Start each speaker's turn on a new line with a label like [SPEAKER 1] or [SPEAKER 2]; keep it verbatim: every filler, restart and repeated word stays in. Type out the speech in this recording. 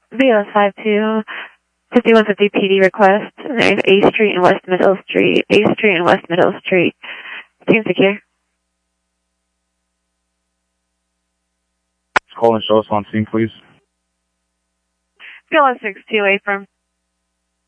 [SPEAKER 1] B L S five two, fifty-one fifty P D request. There's A Street and West Middle Street. A Street and West Middle Street. Seems secure.
[SPEAKER 2] Call and show us on scene, please.
[SPEAKER 1] B L S six two, A firm.